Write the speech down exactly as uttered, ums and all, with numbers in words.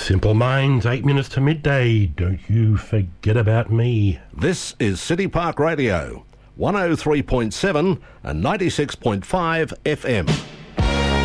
Simple Minds, eight minutes to midday. Don't you forget about me. This is City Park Radio, one oh three point seven and ninety-six point five F M.